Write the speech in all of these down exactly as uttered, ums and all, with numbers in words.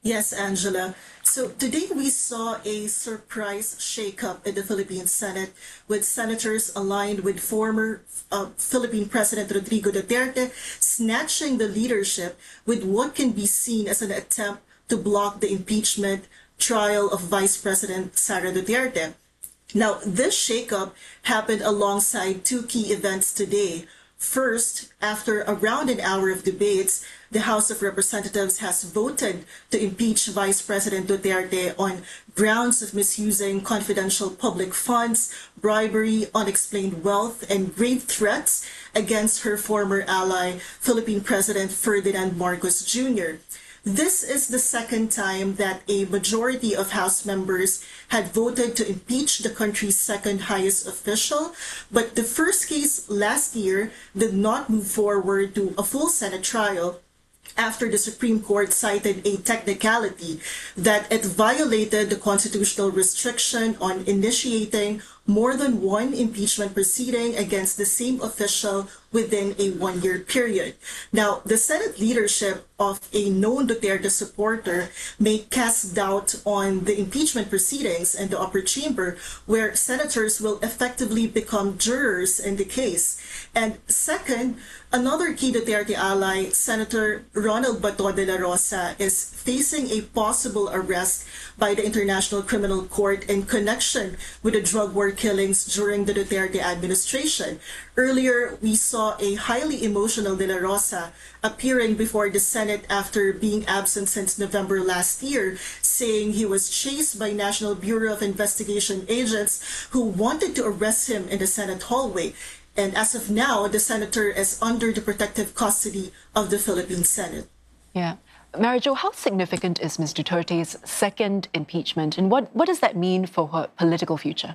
Yes, Angela. So today we saw a surprise shakeup in the Philippine Senate with senators aligned with former uh, Philippine President Rodrigo Duterte snatching the leadership with what can be seen as an attempt to block the impeachment trial of Vice President Sara Duterte. Now, this shakeup happened alongside two key events today. First, after around an hour of debates, the House of Representatives has voted to impeach Vice President Duterte on grounds of misusing confidential public funds, bribery, unexplained wealth, and grave threats against her former ally, Philippine President Ferdinand Marcos Junior This is the second time that a majority of House members had voted to impeach the country's second highest official, but the first case last year did not move forward to a full Senate trial after the Supreme Court cited a technicality that it violated the constitutional restriction on initiating more than one impeachment proceeding against the same official within a one-year period. Now, the Senate leadership of a known Duterte supporter may cast doubt on the impeachment proceedings in the upper chamber, where senators will effectively become jurors in the case. And second, another key Duterte ally, Senator Ronald Bato de la Rosa, is facing a possible arrest by the International Criminal Court in connection with the drug war killings during the Duterte administration. Earlier, we saw a highly emotional De La Rosa appearing before the Senate after being absent since November last year, saying he was chased by National Bureau of Investigation agents who wanted to arrest him in the Senate hallway. And as of now, the senator is under the protective custody of the Philippine Senate. Yeah. Mary Jo, how significant is Miz Duterte's second impeachment, and what, what does that mean for her political future?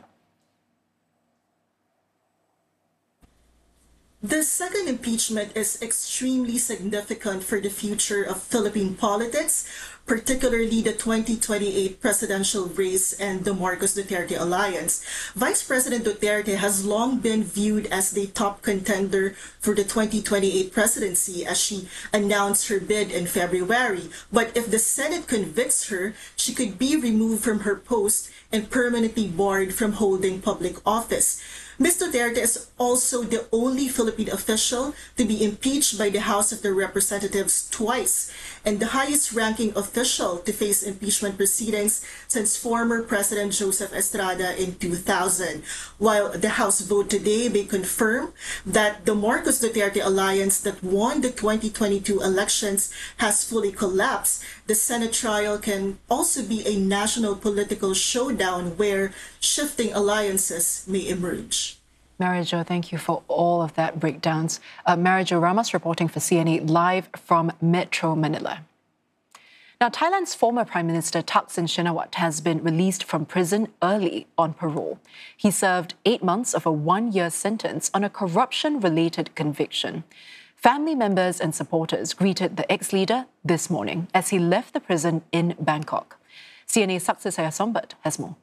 The second impeachment is extremely significant for the future of Philippine politics, particularly the twenty twenty-eight presidential race and the Marcos Duterte alliance. Vice President Duterte has long been viewed as the top contender for the twenty twenty-eight presidency as she announced her bid in February. But if the Senate convicts her, she could be removed from her post and permanently barred from holding public office. Miz Duterte is also the only Philippine official to be impeached by the House of the Representatives twice, and the highest-ranking official to face impeachment proceedings since former President Joseph Estrada in two thousand. While the House vote today may confirm that the Marcos Duterte alliance that won the twenty twenty-two elections has fully collapsed, the Senate trial can also be a national political showdown where shifting alliances may emerge. Mary Jo, thank you for all of that breakdowns. Uh, Mary Jo Ramos reporting for C N A live from Metro Manila. Now, Thailand's former Prime Minister Thaksin Shinawatra has been released from prison early on parole. He served eight months of a one-year sentence on a corruption-related conviction. Family members and supporters greeted the ex-leader this morning as he left the prison in Bangkok. C N A's Success Sombat has more.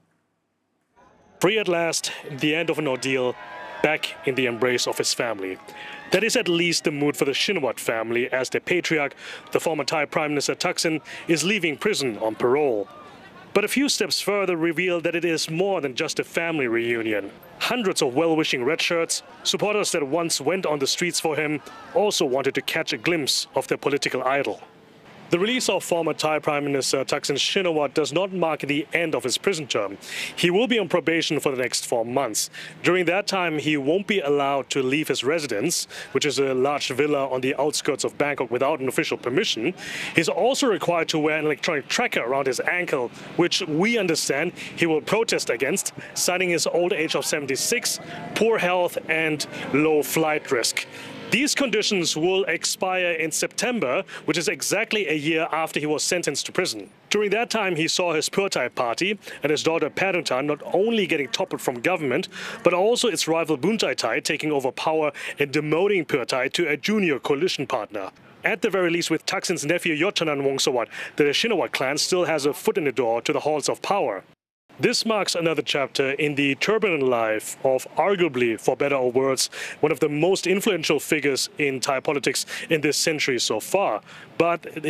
Free at last, the end of an ordeal, back in the embrace of his family. That is at least the mood for the Shinawatra family as their patriarch, the former Thai Prime Minister Thaksin, is leaving prison on parole. But a few steps further reveal that it is more than just a family reunion. Hundreds of well-wishing red shirts, supporters that once went on the streets for him, also wanted to catch a glimpse of their political idol. The release of former Thai Prime Minister Thaksin Shinawatra does not mark the end of his prison term. He will be on probation for the next four months. During that time, he won't be allowed to leave his residence, which is a large villa on the outskirts of Bangkok without an official permission. He's also required to wear an electronic tracker around his ankle, which we understand he will protest against, citing his old age of seventy-six, poor health and low flight risk. These conditions will expire in September, which is exactly a year after he was sentenced to prison. During that time, he saw his Pheu Thai party and his daughter Panutan not only getting toppled from government, but also its rival Buntai Thai taking over power and demoting Pheu Thai to a junior coalition partner. At the very least, with Thaksin's nephew Yochanan Wongsawat, the Shinawatra clan still has a foot in the door to the halls of power. This marks another chapter in the turbulent life of, arguably, for better or worse, one of the most influential figures in Thai politics in this century so far. But